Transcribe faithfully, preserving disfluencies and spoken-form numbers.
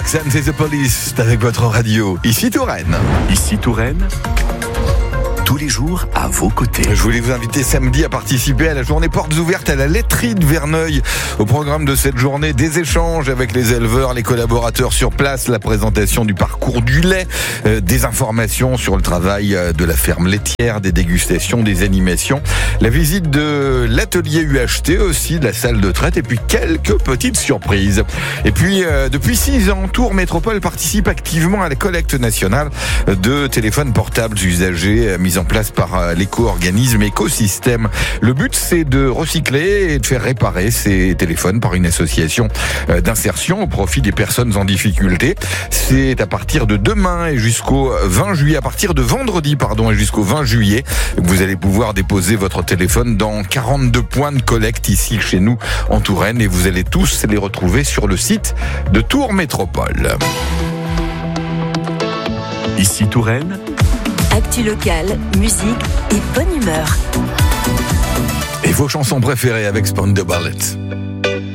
Max and the Police, c'est avec votre radio. Ici Touraine. Ici Touraine. Tous les jours à vos côtés. Je voulais vous inviter samedi à participer à la journée portes ouvertes à la laiterie de Verneuil. Au programme de cette journée, des échanges avec les éleveurs, les collaborateurs sur place, la présentation du parcours du lait, euh, des informations sur le travail de la ferme laitière, des dégustations, des animations, la visite de l'atelier U H T aussi, de la salle de traite et puis quelques petites surprises. Et puis, euh, depuis six ans, Tours Métropole participe activement à la collecte nationale de téléphones portables usagés mis en place par l'éco-organisme Écosystème. Le but, c'est de recycler et de faire réparer ces téléphones par une association d'insertion au profit des personnes en difficulté. C'est à partir de demain et jusqu'au vingt juillet, à partir de vendredi, pardon, et jusqu'au vingt juillet, que vous allez pouvoir déposer votre téléphone dans quarante-deux points de collecte ici chez nous en Touraine et vous allez tous les retrouver sur le site de Tours Métropole. Ici Touraine. Actu locale, musique et bonne humeur. Et vos chansons préférées avec Spawn the Ballet.